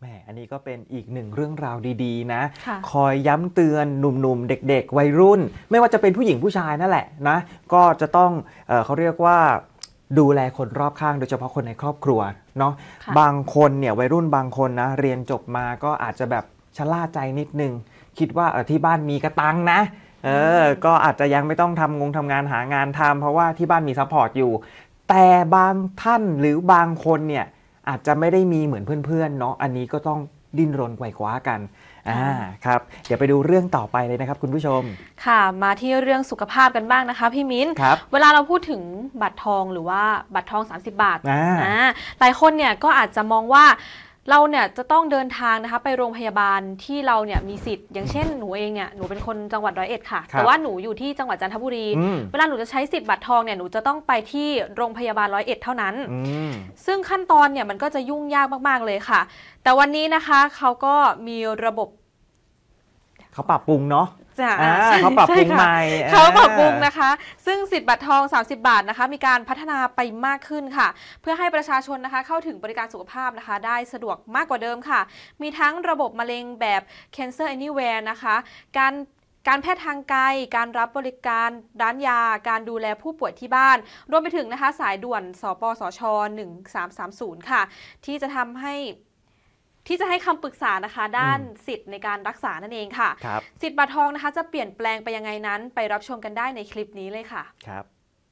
แหมอันนี้ก็เป็นอีกหนึ่งเรื่องราวดีๆนะค่ะคอยย้ำเตือนหนุ่มๆเด็กๆวัยรุ่นไม่ว่าจะเป็นผู้หญิงผู้ชายนั่นแหละนะก็จะต้องเขาเรียกว่าดูแลคนรอบข้างโดยเฉพาะคนในครอบครัวเนาะค่ะบางคนเนี่ยวัยรุ่นบางคนนะเรียนจบมาก็อาจจะแบบชะล่าใจนิดนึงคิดว่าที่บ้านมีกระตังนะก็อาจจะยังไม่ต้องทำงานหางานทำเพราะว่าที่บ้านมีซัพพอร์ตอยู่แต่บางท่านหรือบางคนเนี่ยอาจจะไม่ได้มีเหมือนเพื่อนๆเนาะอันนี้ก็ต้องดิ้นรนไขว่คว้ากันครับเดี๋ยวไปดูเรื่องต่อไปเลยนะครับคุณผู้ชมค่ะมาที่เรื่องสุขภาพกันบ้างนะคะพี่มิ้นครับเวลาเราพูดถึงบัตรทองหรือว่าบัตรทอง30 บาทหลายคนเนี่ยก็อาจจะมองว่าเราเนี่ยจะต้องเดินทางนะคะไปโรงพยาบาลที่เราเนี่ยมีสิทธิ์อย่างเช่นหนูเองเนี่ยหนูเป็นคนจังหวัด101ค่ะแต่ว่าหนูอยู่ที่จังหวัดจันทบุรีเวลาหนูจะใช้สิทธิ์บัตรทองเนี่ยหนูจะต้องไปที่โรงพยาบาล101เท่านั้นซึ่งขั้นตอนเนี่ยมันก็จะยุ่งยากมากๆเลยค่ะแต่วันนี้นะคะเขาก็มีระบบเขาปรับปรุงเนาะเขาปรับปรุงใหม่เขาปรับปรุงนะคะซึ่งสิทธิ์บัตรทอง30 บาทนะคะมีการพัฒนาไปมากขึ้นค่ะเพื่อให้ประชาชนนะคะเข้าถึงบริการสุขภาพนะคะได้สะดวกมากกว่าเดิมค่ะมีทั้งระบบมะเร็งแบบ Cancer Anywhere นะคะการแพทย์ทางไกลการรับบริการร้านยาการดูแลผู้ป่วยที่บ้านรวมไปถึงนะคะสายด่วนสปสช1330ค่ะที่จะให้คำปรึกษานะคะด้านสิทธิ์ในการรักษานั่นเองค่ะสิทธิ์บัตรทองนะคะจะเปลี่ยนแปลงไปยังไงนั้นไปรับชมกันได้ในคลิปนี้เลยค่ะครับ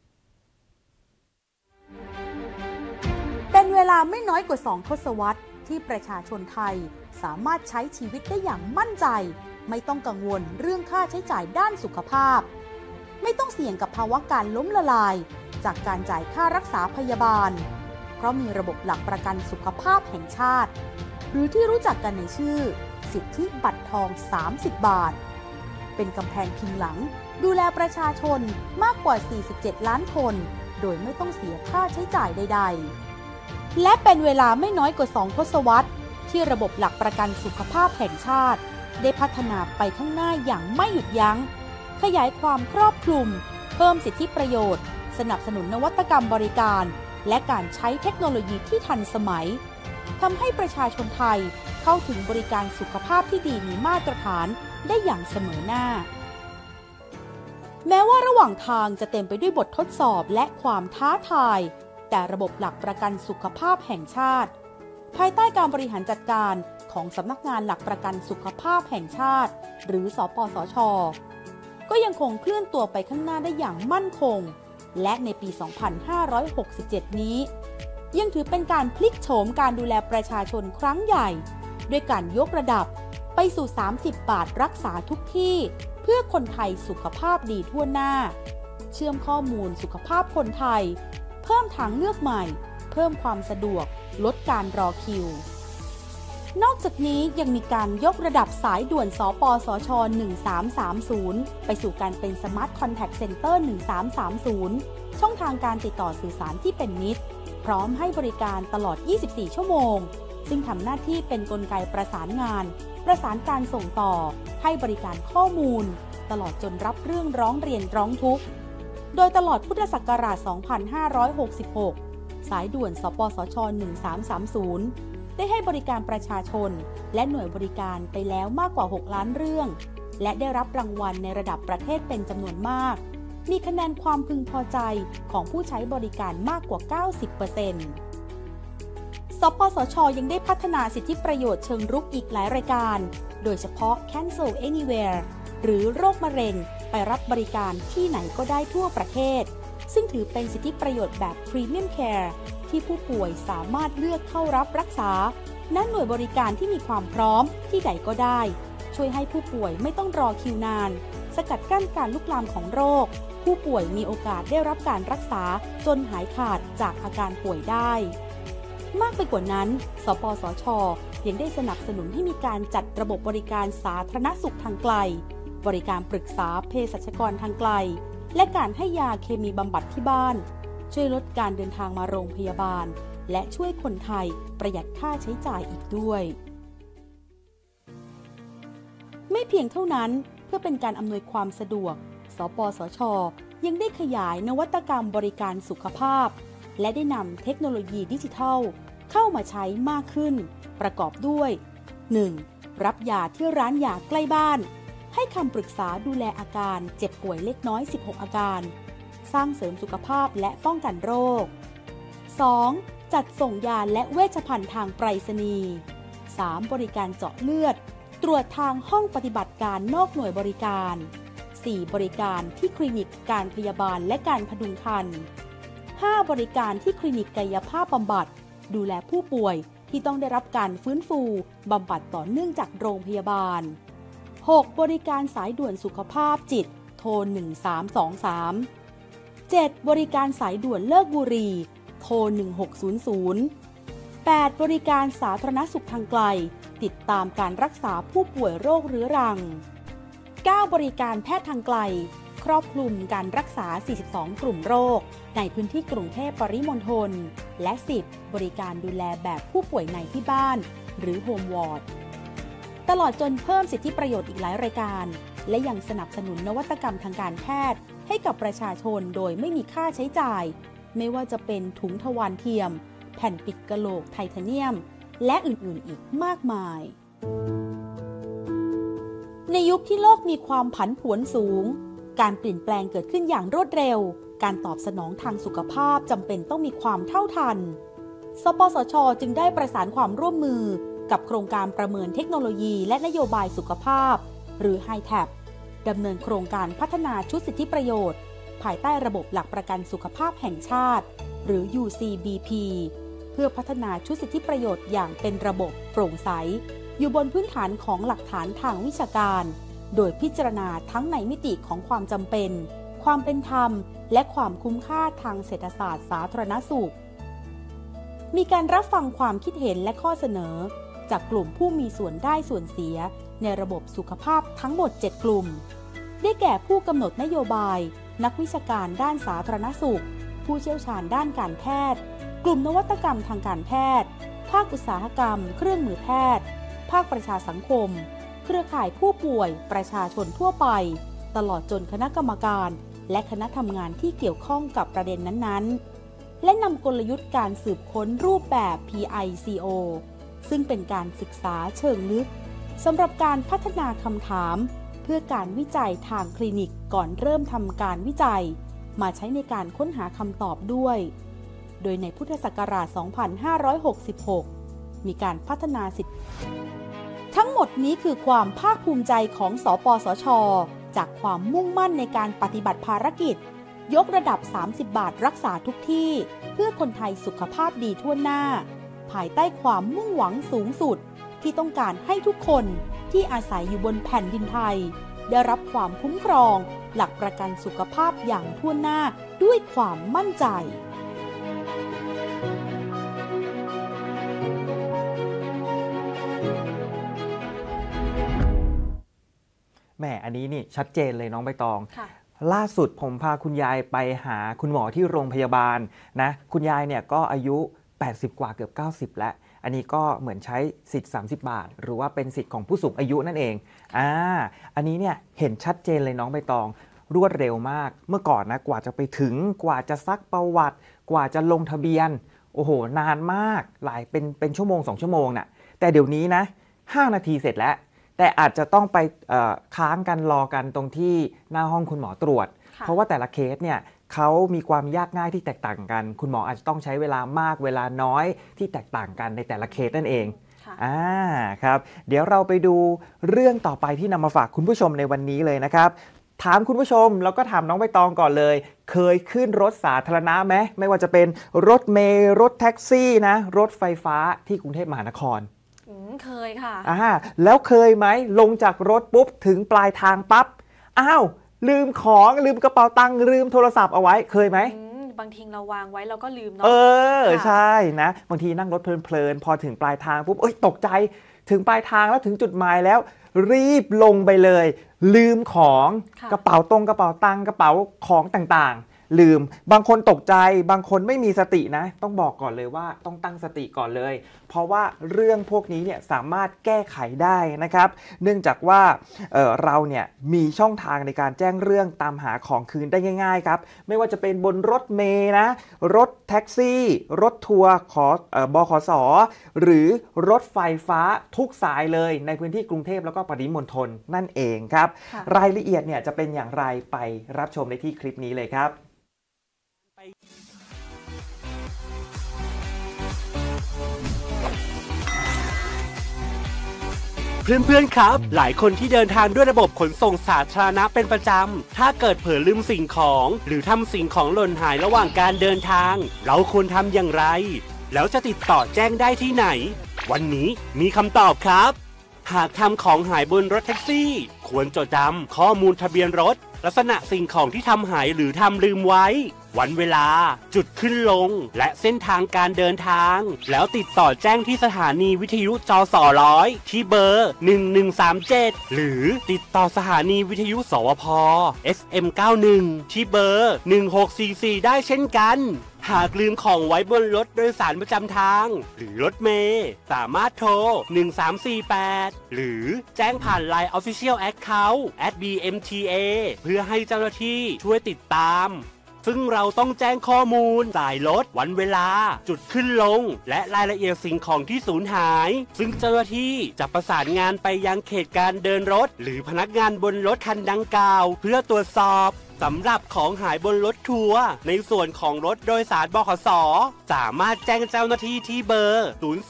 เป็นเวลาไม่น้อยกว่า2 ทศวรรษที่ประชาชนไทยสามารถใช้ชีวิตได้อย่างมั่นใจไม่ต้องกังวลเรื่องค่าใช้จ่ายด้านสุขภาพไม่ต้องเสี่ยงกับภาวะการล้มละลายจากการจ่ายค่ารักษาพยาบาลเพราะมีระบบหลักประกันสุขภาพแห่งชาติหรือที่รู้จักกันในชื่อสิทธิบัตรทอง30 บาทเป็นกำแพงพิงหลังดูแลประชาชนมากกว่า47 ล้านคนโดยไม่ต้องเสียค่าใช้จ่ายใดๆและเป็นเวลาไม่น้อยกว่า2 ทศวรรษที่ระบบหลักประกันสุขภาพแห่งชาติได้พัฒนาไปข้างหน้าอย่างไม่หยุดยั้งขยายความครอบคลุมเพิ่มสิทธิประโยชน์สนับสนุนนวัตกรรมบริการและการใช้เทคโนโลยีที่ทันสมัยทำให้ประชาชนไทยเข้าถึงบริการสุขภาพที่ดีมีมาตรฐานได้อย่างเสมอหน้าแม้ว่าระหว่างทางจะเต็มไปด้วยบททดสอบและความท้าทายแต่ระบบหลักประกันสุขภาพแห่งชาติภายใต้การบริหารจัดการของสำนักงานหลักประกันสุขภาพแห่งชาติหรือสปสช.ก็ยังคงเคลื่อนตัวไปข้างหน้าได้อย่างมั่นคงและในปี 2567 นี้ยังถือเป็นการพลิกโฉมการดูแลประชาชนครั้งใหญ่ด้วยการยกระดับไปสู่30 บาทรักษาทุกที่เพื่อคนไทยสุขภาพดีทั่วหน้าเชื่อมข้อมูลสุขภาพคนไทยเพิ่มทางเลือกใหม่เพิ่มความสะดวกลดการรอคิวนอกจากนี้ยังมีการยกระดับสายด่วนสปสช1330ไปสู่การเป็น Smart Contact Center 1330ช่องทางการติดต่อสื่อสารที่เป็นมิตรพร้อมให้บริการตลอด 24 ชั่วโมงซึ่งทำหน้าที่เป็นกลไกประสานงานประสานการส่งต่อให้บริการข้อมูลตลอดจนรับเรื่องร้องเรียนร้องทุกข์โดยตลอดพุทธศักราช 2566 สายด่วนสปสช1330ได้ให้บริการประชาชนและหน่วยบริการไปแล้วมากกว่า 6 ล้านเรื่องและได้รับรางวัลในระดับประเทศเป็นจำนวนมากมีคะแนนความพึงพอใจของผู้ใช้บริการมากกว่า 90%สปสช.ยังได้พัฒนาสิทธิประโยชน์เชิงรุกอีกหลายรายการโดยเฉพาะ Cancel Anywhere หรือโรคมะเร็งไปรับบริการที่ไหนก็ได้ทั่วประเทศซึ่งถือเป็นสิทธิประโยชน์แบบ Premium Care ที่ผู้ป่วยสามารถเลือกเข้ารับรักษาณหน่วยบริการที่มีความพร้อมที่ใดก็ได้ช่วยให้ผู้ป่วยไม่ต้องรอคิวนานสกัดกั้นการลุกลามของโรคผู้ป่วยมีโอกาสได้รับการรักษาจนหายขาดจากอาการป่วยได้มากไปกว่านั้นสปสช.ยังได้สนับสนุนให้มีการจัดระบบบริการสาธารณสุขทางไกลบริการปรึกษาเภสัชกรทางไกลและการให้ยาเคมีบำบัดที่บ้านช่วยลดการเดินทางมาโรงพยาบาลและช่วยคนไทยประหยัดค่าใช้จ่ายอีกด้วยไม่เพียงเท่านั้นเพื่อเป็นการอำนวยความสะดวกสปสช.ยังได้ขยายนวัตกรรมบริการสุขภาพและได้นำเทคโนโลยีดิจิทัลเข้ามาใช้มากขึ้นประกอบด้วย 1. รับยาที่ร้านยาใกล้บ้านให้คำปรึกษาดูแลอาการเจ็บป่วยเล็กน้อย16อาการสร้างเสริมสุขภาพและป้องกันโรค 2. จัดส่งยาและเวชภัณฑ์ทางไปรษณีย์ 3. บริการเจาะเลือดตรวจทางห้องปฏิบัติการนอกหน่วยบริการ 4. บริการที่คลินิกการพยาบาลและการพดุงครรภ์ 5. บริการที่คลินิกกายภาพบำบัดดูแลผู้ป่วยที่ต้องได้รับการฟื้นฟูบำบัดต่อเนื่องจากโรงพยาบาล 6. บริการสายด่วนสุขภาพจิตโทร 1323 7. บริการสายด่วนเลิกบุหรี่โทร 1600 8. บริการสาธารณสุขทางไกลติดตามการรักษาผู้ป่วยโรคเรื้อรัง 9. บริการแพทย์ทางไกลครอบคลุมการรักษา 42 กลุ่มโรคในพื้นที่กรุงเทพปริมณฑล และ 10. บริการดูแลแบบผู้ป่วยในที่บ้านหรือโฮมวอร์ดตลอดจนเพิ่มสิทธิประโยชน์อีกหลายรายการและยังสนับสนุนนวัตกรรมทางการแพทย์ให้กับประชาชนโดยไม่มีค่าใช้จ่ายไม่ว่าจะเป็นถุงทวารเทียมแผ่นปิดกะโหลกไทเทเนียมและอื่นๆอีกมากมายในยุคที่โลกมีความผันผวนสูงการเปลี่ยนแปลงเกิดขึ้นอย่างรวดเร็วการตอบสนองทางสุขภาพจำเป็นต้องมีความเท่าทันสปสช.จึงได้ประสานความร่วมมือกับโครงการประเมินเทคโนโลยีและนโยบายสุขภาพหรือ HITAP ดำเนินโครงการพัฒนาชุดสิทธิประโยชน์ภายใต้ระบบหลักประกันสุขภาพแห่งชาติหรือ UCBP เพื่อพัฒนาชุดสิทธิประโยชน์อย่างเป็นระบบโปร่งใสอยู่บนพื้นฐานของหลักฐานทางวิชาการโดยพิจารณาทั้งในมิติของความจำเป็นความเป็นธรรมและความคุ้มค่าทางเศรษฐศาสตร์สาธารณสุขมีการรับฟังความคิดเห็นและข้อเสนอจากกลุ่มผู้มีส่วนได้ส่วนเสียในระบบสุขภาพทั้งหมด7กลุ่มได้แก่ผู้กำหนดนโยบายนักวิชาการด้านสาธารณสุขผู้เชี่ยวชาญด้านการแพทย์กลุ่มนวัตกรรมทางการแพทย์ภาคอุตสาหกรรมเครื่องมือแพทย์ภาคประชาสังคมเครือข่ายผู้ป่วยประชาชนทั่วไปตลอดจนคณะกรรมการและคณะทำงานที่เกี่ยวข้องกับประเด็นนั้นๆและนำกลยุทธ์การสืบค้นรูปแบบ PICO ซึ่งเป็นการศึกษาเชิงลึกสำหรับการพัฒนาคำถามเพื่อการวิจัยทางคลินิกก่อนเริ่มทำการวิจัยมาใช้ในการค้นหาคำตอบด้วยโดยในพุทธศักราช 2566 มีการพัฒนาสิทธิทั้งหมดนี้คือความภาคภูมิใจของสปสช.จากความมุ่งมั่นในการปฏิบัติภารกิจยกระดับ30 บาทรักษาทุกที่เพื่อคนไทยสุขภาพดีทั่วหน้าภายใต้ความมุ่งหวังสูงสุดที่ต้องการให้ทุกคนที่อาศัยอยู่บนแผ่นดินไทยได้รับความคุ้มครองหลักประกันสุขภาพอย่างทั่วหน้าด้วยความมั่นใจแหมอันนี้นี่ชัดเจนเลยน้องใบตองล่าสุดผมพาคุณยายไปหาคุณหมอที่โรงพยาบาลนะคุณยายเนี่ยก็อายุ80กว่าเกือบ90แล้วอันนี้ก็เหมือนใช้สิทธิ์30 บาทหรือว่าเป็นสิทธิ์ของผู้สูงอายุนั่นเองอันนี้เนี่ยเห็นชัดเจนเลยน้องใบตองรวดเร็วมากเมื่อก่อนนะกว่าจะไปถึงกว่าจะซักประวัติกว่าจะลงทะเบียนโอ้โหนานมากหลายเป็นชั่วโมง2 ชั่วโมงน่ะแต่เดี๋ยวนี้นะ5 นาทีเสร็จแล้วแต่อาจจะต้องไปค้างกันรอกันตรงที่หน้าห้องคุณหมอตรวจเพราะว่าแต่ละเคสเนี่ยเขามีความยากง่ายที่แตกต่างกันคุณหมออาจจะต้องใช้เวลามากเวลาน้อยที่แตกต่างกันในแต่ละเคสนั่นเองครับเดี๋ยวเราไปดูเรื่องต่อไปที่นำมาฝากคุณผู้ชมในวันนี้เลยนะครับถามคุณผู้ชมแล้วก็ถามน้องใบตองก่อนเลยเคยขึ้นรถสาธารณะไหมไม่ว่าจะเป็นรถเมล์รถแท็กซี่นะรถไฟฟ้าที่กรุงเทพมหานครเคยค่ะแล้วเคยไหมลงจากรถปุ๊บถึงปลายทางปั๊บอ้าวลืมของลืมกระเป๋าตังค์ลืมโทรศัพท์เอาไว้เคยไหมบางทีเราวางไว้เราก็ลืมเนาะใช่นะบางทีนั่งรถเพลินๆพอถึงปลายทางปุ๊บตกใจถึงปลายทางแล้วถึงจุดหมายแล้วรีบลงไปเลยลืมของกระเป๋าตังค์กระเป๋าของต่างๆลืมบางคนตกใจบางคนไม่มีสตินะต้องบอกก่อนเลยว่าต้องตั้งสติก่อนเลยเพราะว่าเรื่องพวกนี้เนี่ยสามารถแก้ไขได้นะครับเนื่องจากว่าเราเนี่ยมีช่องทางในการแจ้งเรื่องตามหาของคืนได้ง่ายๆครับไม่ว่าจะเป็นบนรถเมล์นะรถแท็กซี่รถทัวร์บขส.หรือรถไฟฟ้าทุกสายเลยในพื้นที่กรุงเทพแล้วก็ปริมณฑลนั่นเองครับรายละเอียดเนี่ยจะเป็นอย่างไรไปรับชมในที่คลิปนี้เลยครับเพื่อนๆครับหลายคนที่เดินทางด้วยระบบขนส่งสาธารณะเป็นประจำถ้าเกิดเผลอลืมสิ่งของหรือทำสิ่งของหล่นหายระหว่างการเดินทางเราควรทำอย่างไรแล้วจะติดต่อแจ้งได้ที่ไหนวันนี้มีคำตอบครับหากทำของหายบนรถแท็กซี่ควรจดจำข้อมูลทะเบียนรถลักษณะสิ่งของที่ทำหายหรือทำลืมไว้วันเวลาจุดขึ้นลงและเส้นทางการเดินทางแล้วติดต่อแจ้งที่สถานีวิทยุจส.100ที่เบอร์1137หรือติดต่อสถานีวิทยุสวพFM91ที่เบอร์1644ได้เช่นกันหากลืมของไว้บนรถโดยสารประจำทางหรือรถเมล์สามารถโทร1348หรือแจ้งผ่าน LINE Official Account @BMTA เพื่อให้เจ้าหน้าที่ช่วยติดตามซึ่งเราต้องแจ้งข้อมูลสายรถวันเวลาจุดขึ้นลงและรายละเอียดสิ่งของที่สูญหายซึ่งเจ้าหน้าที่จะประสานงานไปยังเขตการเดินรถหรือพนักงานบนรถคันดังกล่าวเพื่อตรวจสอบสำหรับของหายบนรถทัวร์ในส่วนของรถโดยสารบขส.สามารถแจ้งเจ้าหน้าที่ที่เบอร์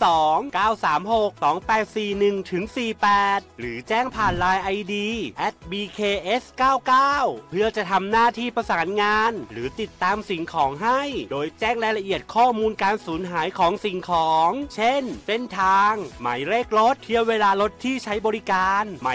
02-936-2841-48 หรือแจ้งผ่าน LINE ID @BKS99 เพื่อจะทำหน้าที่ประสานงานหรือติดตามสิ่งของให้โดยแจ้งรายละเอียดข้อมูลการสูญหายของสิ่งของเช่นเส้นทางหมายเลขรถเที่ยวเวลารถที่ใช้บริการหมาย